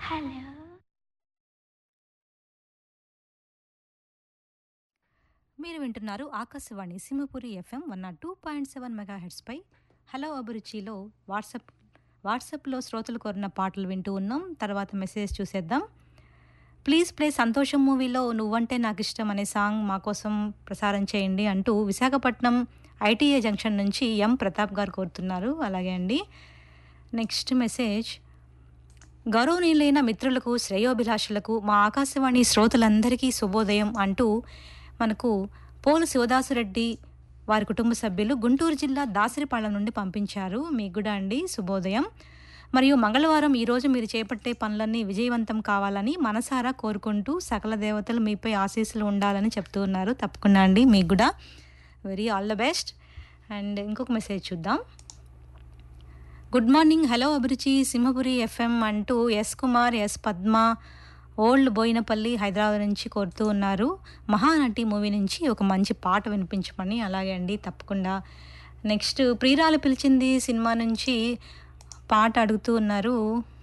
Hello. మీరు వింటున్నారు Akashvani Simhapuri FM 102.7 మెగాహెర్ట్స్పై hello అభిరుచిలో వాట్సాప్లో శ్రోతలు కోరిన పాటలు వింటూ ఉన్నాం. తర్వాత మెసేజ్ చూసేద్దాం. ప్లీజ్ ప్లే సంతోషం మూవీలో నువ్వంటే నాకు ఇష్టం అనే సాంగ్ మా కోసం ప్రసారం చేయండి అంటూ విశాఖపట్నం ఐటీఏ జంక్షన్ నుంచి ఎం ప్రతాప్ గారు కోరుతున్నారు. అలాగే అండి. నెక్స్ట్ మెసేజ్, గౌరవనీయులైన మిత్రులకు శ్రేయోభిలాషులకు మా ఆకాశవాణి శ్రోతలందరికీ శుభోదయం అంటూ మనకు పోలు శివదాసురెడ్డి వారి కుటుంబ సభ్యులు గుంటూరు జిల్లా దాసరిపాళెం నుండి పంపించారు. మీకు కూడా అండి శుభోదయం. మరియు మంగళవారం ఈరోజు మీరు చేపట్టే పనులన్నీ విజయవంతం కావాలని మనసారా కోరుకుంటూ సకల దేవతలు మీపై ఆశీస్సులు ఉండాలని చెప్తూ ఉన్నారు. తప్పకుండా అండి, మీకు కూడా very all the best. And ఇంకొక మెసేజ్ చూద్దాం. గుడ్ మార్నింగ్, హలో అభిరుచి సింహపురి ఎఫ్ఎం అంటూ yes Kumar, yes Padma old Boinapalli Hyderabad నుంచి కోరుతూ ఉన్నారు. మహానటి మూవీ నుంచి ఒక మంచి పాట వినిపించమని. అలాగే అండి, తప్పకుండా. నెక్స్ట్ ప్రియురాలు పిలిచింది సినిమా నుంచి పాట అడుగుతూ ఉన్నారు.